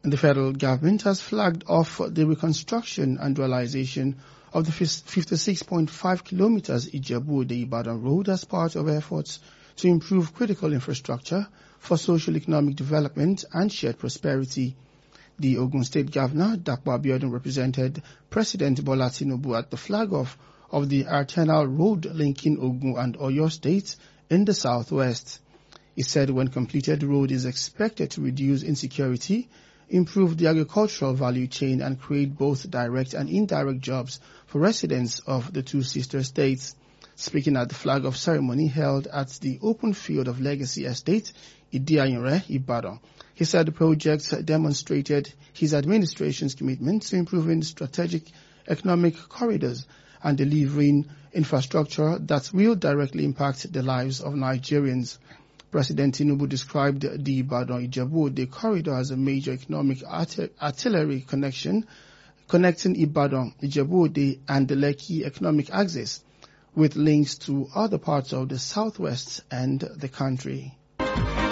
The federal government has flagged off the reconstruction and realization of the 56.5 kilometers Ijebu-Ode-Ibadan road as part of efforts to improve critical infrastructure for socio-economic development and shared prosperity. The Ogun State Governor, Dapo Abiodun, represented President Bola Tinubu at the flag-off of the arterial road linking Ogun and Oyo states in the southwest. He said when completed, the road is expected to reduce insecurity, improve the agricultural value chain, and create both direct and indirect jobs for residents of the two sister states. Speaking at the flag-off ceremony held at the open field of Legacy Estate, Idiayinre, Ibadan, he said the project demonstrated his administration's commitment to improving strategic economic corridors and delivering infrastructure that will directly impact the lives of Nigerians. President Tinubu described the Ibadan-Ijebu-Ode corridor as a major economic artillery connection connecting Ibadan, Ijebu-Ode, and the Lekki economic axis, with links to other parts of the southwest and the country.